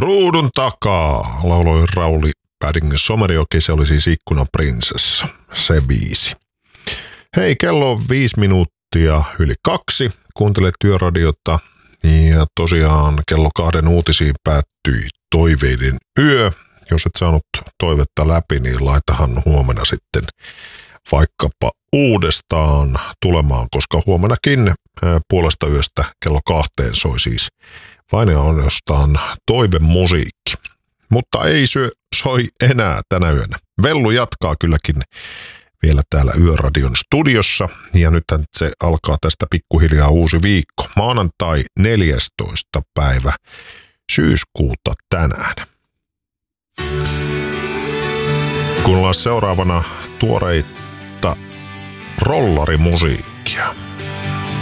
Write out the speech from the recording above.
Ruudun takaa, lauloi Rauli Pädingen Somerjoki, se oli siis Ikkunan prinsessa, se biisi. Hei, kello on 2:05, kuuntelet Yöradiota ja tosiaan kello 2 uutisiin päättyi toiveiden yö. Jos et saanut toivetta läpi, niin laitahan huomenna sitten vaikkapa uudestaan tulemaan, koska huomenakin puolesta yöstä kello 2 soi siis vain ja ainoastaan toivemusiikki. Mutta ei soi enää tänä yönä. Vellu jatkaa kylläkin vielä täällä Yöradion studiossa ja nythän se alkaa tästä pikkuhiljaa uusi viikko. Maanantai 14. päivä syyskuuta tänään. Kuunnellaan seuraavana tuoreita rollarimusiikkia.